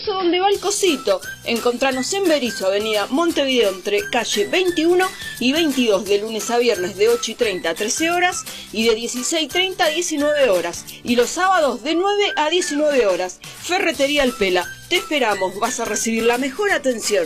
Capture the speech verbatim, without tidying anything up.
coso donde va el cosito. Encontranos en Berisso, avenida Montevideo, entre calle veintiuno y veintidós, de lunes a viernes de ocho y treinta a trece horas y de dieciséis y treinta a diecinueve horas. Y los sábados de nueve a diecinueve horas. Ferretería El Pela. Te esperamos, vas a recibir la mejor atención.